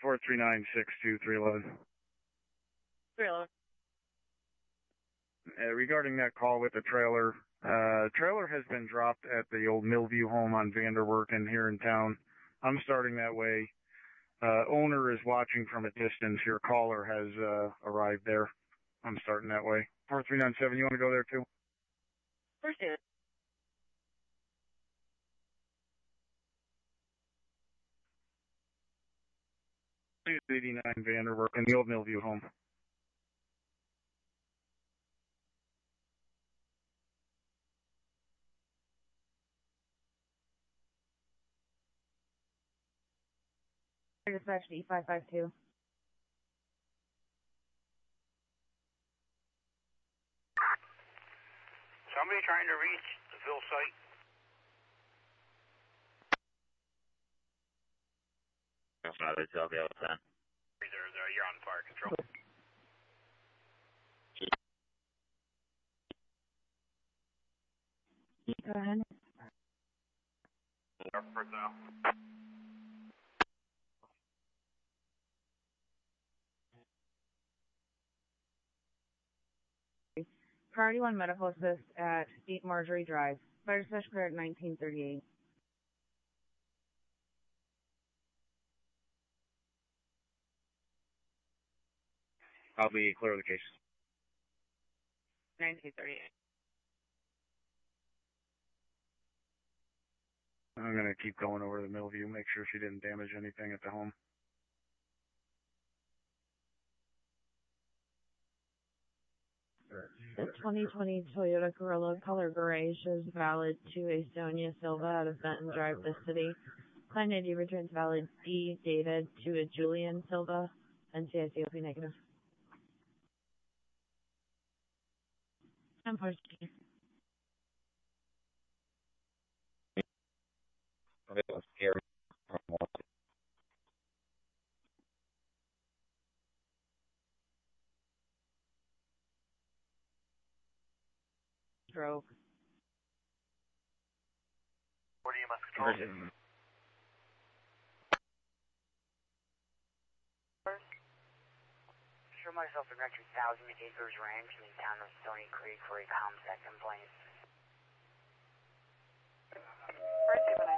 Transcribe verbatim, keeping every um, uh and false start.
four three nine six two three eleven. three eleven. Uh, regarding that call with the trailer, uh, trailer has been dropped at the old Millview home on Vanderwerken here in town. I'm starting that way. Uh, owner is watching from a distance. Your caller has uh, arrived there. I'm starting that way. four three nine seven, you want to go there too? First unit. two eighty-nine Vanderwerken, the old Millview home. Dispatch D five five two. Somebody trying to reach the Phil site? That's not a L B L ten. There, there, you're on fire control. Go ahead. Personnel. Priority one medical assist at eight Marjorie Drive. Fire dispatch clear at nineteen thirty-eight. I'll be clear of the case. nineteen thirty-eight. I'm going to keep going over to the Millview, make sure she didn't damage anything at the home. The twenty twenty Toyota Corolla Color Gray is valid to a Sonia Silva out of Benton Drive, the city. Client I D returns valid D David to a Julian Silva, N C I C O P negative. I'm first. Okay, let's hear. Stroke. Where do you must control? Show myself in Rector Thousand Acres Ranch in the town of Stony Creek for a ComSec complaint. First,